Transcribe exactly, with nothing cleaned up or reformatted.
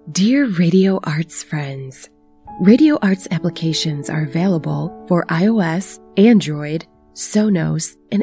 Dear Radio Arts friends, Radio Arts applications are available for iOS, Android, Sonos, and